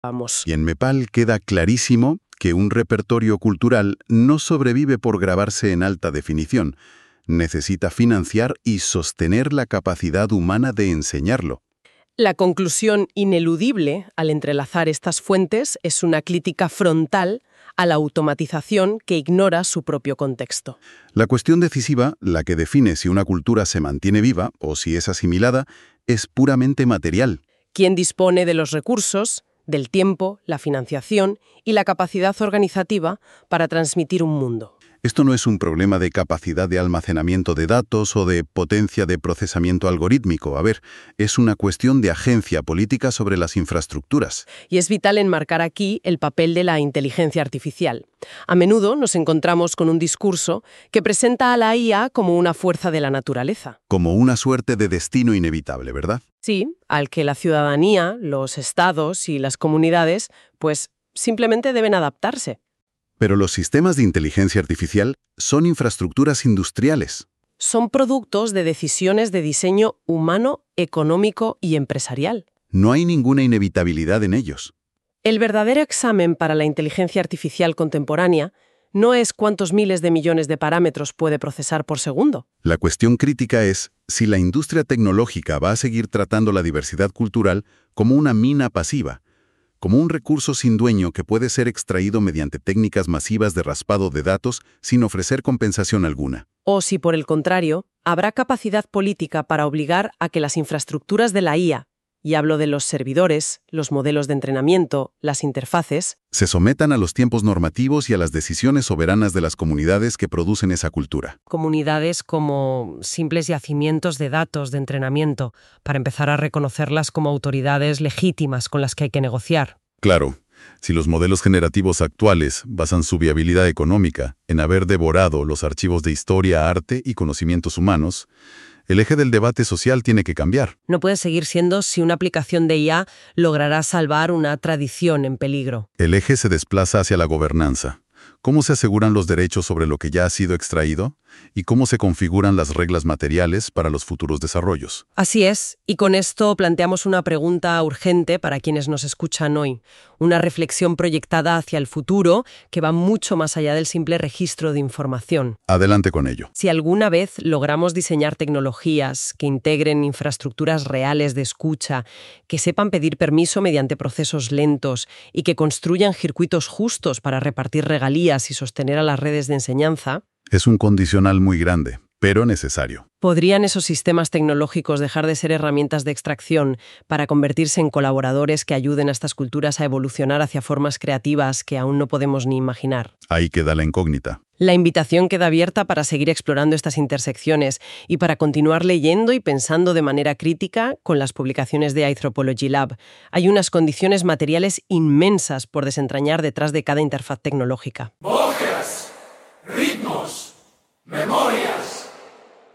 Vamos. Y en Mepal queda clarísimo que un repertorio cultural no sobrevive por grabarse en alta definición. Necesita financiar y sostener la capacidad humana de enseñarlo. La conclusión ineludible al entrelazar estas fuentes es una crítica frontal a la automatización que ignora su propio contexto. La cuestión decisiva, la que define si una cultura se mantiene viva o si es asimilada, es puramente material. ¿Quién dispone de los recursos, del tiempo, la financiación y la capacidad organizativa para transmitir un mundo? Esto no es un problema de capacidad de almacenamiento de datos o de potencia de procesamiento algorítmico. Es una cuestión de agencia política sobre las infraestructuras. Y es vital enmarcar aquí el papel de la inteligencia artificial. A menudo nos encontramos con un discurso que presenta a la IA como una fuerza de la naturaleza. Como una suerte de destino inevitable, ¿verdad? Sí, al que la ciudadanía, los estados y las comunidades, pues simplemente deben adaptarse. Pero los sistemas de inteligencia artificial son infraestructuras industriales. Son productos de decisiones de diseño humano, económico y empresarial. No hay ninguna inevitabilidad en ellos. El verdadero examen para la inteligencia artificial contemporánea no es cuántos miles de millones de parámetros puede procesar por segundo. La cuestión crítica es si la industria tecnológica va a seguir tratando la diversidad cultural como una mina pasiva, como un recurso sin dueño que puede ser extraído mediante técnicas masivas de raspado de datos sin ofrecer compensación alguna. O si, por el contrario, habrá capacidad política para obligar a que las infraestructuras de la IA, y hablo de los servidores, los modelos de entrenamiento, las interfaces, se sometan a los tiempos normativos y a las decisiones soberanas de las comunidades que producen esa cultura. Comunidades como simples yacimientos de datos de entrenamiento, para empezar a reconocerlas como autoridades legítimas con las que hay que negociar. Claro, si los modelos generativos actuales basan su viabilidad económica en haber devorado los archivos de historia, arte y conocimientos humanos, el eje del debate social tiene que cambiar. No puede seguir siendo si una aplicación de IA logrará salvar una tradición en peligro. El eje se desplaza hacia la gobernanza. ¿Cómo se aseguran los derechos sobre lo que ya ha sido extraído? ¿Y cómo se configuran las reglas materiales para los futuros desarrollos? Así es, y con esto planteamos una pregunta urgente para quienes nos escuchan hoy. Una reflexión proyectada hacia el futuro que va mucho más allá del simple registro de información. Adelante con ello. Si alguna vez logramos diseñar tecnologías que integren infraestructuras reales de escucha, que sepan pedir permiso mediante procesos lentos y que construyan circuitos justos para repartir regalías y sostener a las redes de enseñanza, es un condicional muy grande, pero necesario. ¿Podrían esos sistemas tecnológicos dejar de ser herramientas de extracción para convertirse en colaboradores que ayuden a estas culturas a evolucionar hacia formas creativas que aún no podemos ni imaginar? Ahí queda la incógnita. La invitación queda abierta para seguir explorando estas intersecciones y para continuar leyendo y pensando de manera crítica con las publicaciones de Anthropology Lab. Hay unas condiciones materiales inmensas por desentrañar detrás de cada interfaz tecnológica. Voces, ritmos, memoria.